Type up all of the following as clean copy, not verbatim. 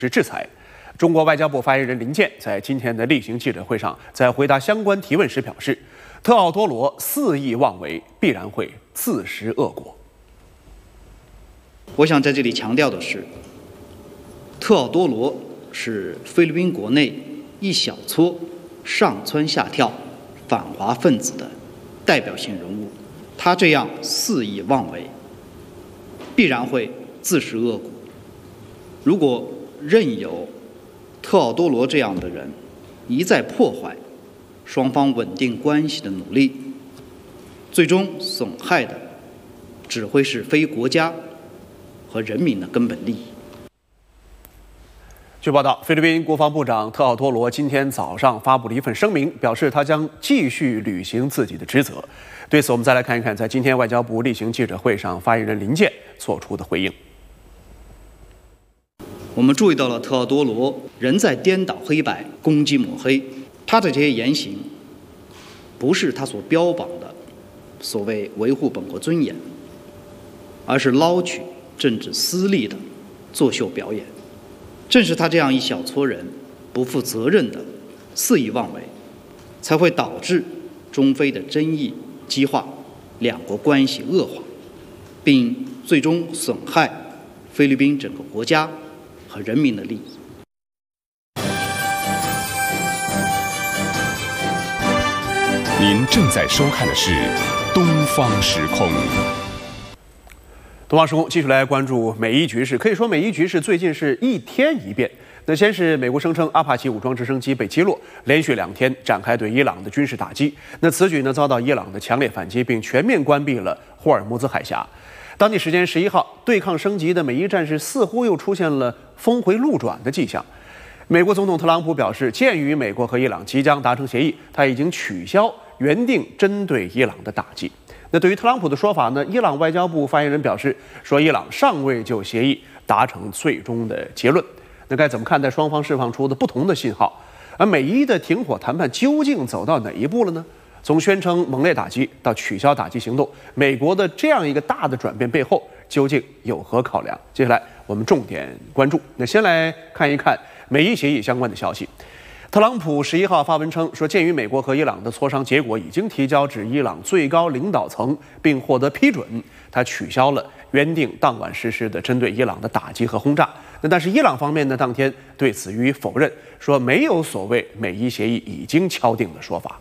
是制裁。中国外交部发言人林健在今天的例行记者会上，在回答相关提问时表示，特奥多罗肆意妄为，必然会自食恶果。 我想在这里强调的是，特奥多罗是菲律宾国内一小撮上蹿下跳反华分子的代表性人物，他这样肆意妄为，必然会自食恶果。如果任由特奥多罗这样的人一再破坏双方稳定关系的努力，最终损害的只会是非国家和人民的根本利益。 据报道，菲律宾国防部长特奥多罗今天早上发布了一份声明，表示他将继续履行自己的职责。对此，我们再来看一看在今天外交部例行记者会上发言人林健做出的回应。 我们注意到了特奥多罗仍在颠倒黑白、攻击抹黑，他的这些言行不是他所标榜的所谓维护本国尊严，而是捞取政治私利的作秀表演。正是他这样一小撮人不负责任的肆意妄为，才会导致中非的争议激化，两国关系恶化，并最终损害菲律宾整个国家和人民的利益。 您正在收看的是东方时空。 东方时空继续来关注美伊局势，可以说美伊局势最近是一天一变。那先是美国声称阿帕奇武装直升机被击落，连续2天展开对伊朗的军事打击。那此举呢遭到伊朗的强烈反击，并全面关闭了霍尔木兹海峡。当地时间11号，对抗升级的美伊战事似乎又出现了峰回路转的迹象。美国总统特朗普表示，鉴于美国和伊朗即将达成协议，他已经取消原定针对伊朗的打击。那对于特朗普的说法呢，伊朗外交部发言人表示说，伊朗尚未就协议达成最终的结论。那该怎么看待双方释放出的不同的信号？而美伊的停火谈判究竟走到哪一步了呢？从宣称猛烈打击到取消打击行动，美国的这样一个大的转变背后究竟有何考量？接下来我们重点关注。那先来看一看美伊协议相关的消息。特朗普11号发文称说，鉴于美国和伊朗的磋商结果已经提交至伊朗最高领导层并获得批准，他取消了原定当晚实施的针对伊朗的打击和轰炸。但是伊朗方面呢，当天对此予以否认，说没有所谓美伊协议已经敲定的说法。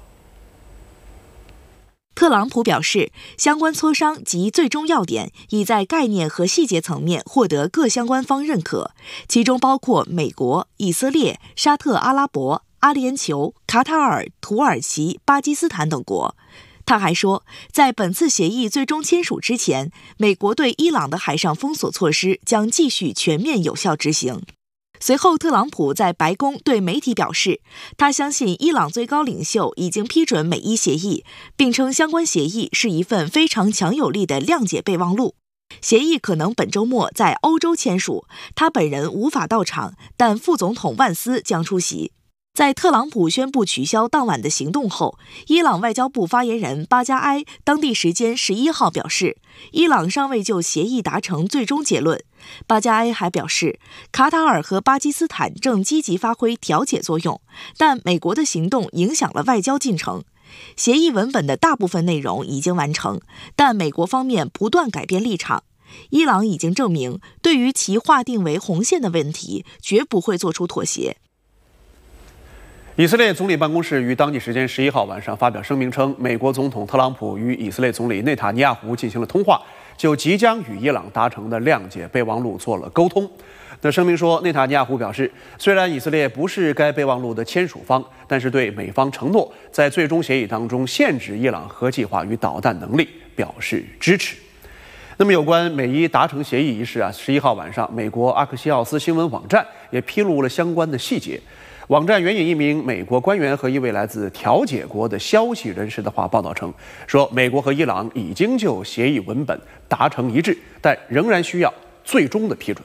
特朗普表示，相关磋商及最终要点已在概念和细节层面获得各相关方认可，其中包括美国、以色列、沙特阿拉伯、阿联酋、卡塔尔、土耳其、巴基斯坦等国。他还说，在本次协议最终签署之前，美国对伊朗的海上封锁措施将继续全面有效执行。随后，特朗普在白宫对媒体表示，他相信伊朗最高领袖已经批准美伊协议，并称相关协议是一份非常强有力的谅解备忘录。协议可能本周末在欧洲签署，他本人无法到场，但副总统万斯将出席。在特朗普宣布取消当晚的行动后，伊朗外交部发言人巴加埃当地时间11号表示，伊朗尚未就协议达成最终结论。巴加埃还表示，卡塔尔和巴基斯坦正积极发挥调解作用，但美国的行动影响了外交进程。协议文本的大部分内容已经完成，但美国方面不断改变立场。伊朗已经证明，对于其划定为红线的问题，绝不会做出妥协。 以色列总理办公室于当地时间11号晚上发表声明称，美国总统特朗普与以色列总理内塔尼亚胡进行了通话，就即将与伊朗达成的谅解备忘录做了沟通。那声明说，内塔尼亚胡表示，虽然以色列不是该备忘录的签署方，但是对美方承诺在最终协议当中限制伊朗核计划与导弹能力表示支持。那么有关美伊达成协议一事11号晚上，美国阿克西奥斯新闻网站也披露了相关的细节。网站援引一名美国官员和一位来自调解国的消息人士的话报道称，说美国和伊朗已经就协议文本达成一致，但仍然需要最终的批准。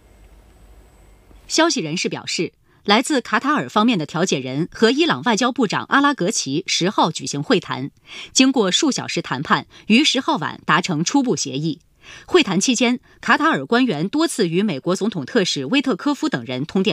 消息人士表示，来自卡塔尔方面的调解人和伊朗外交部长阿拉格齐10号举行会谈，经过数小时谈判，于10号晚达成初步协议。 会谈期间，卡塔尔官员多次与美国总统特使威特科夫等人通电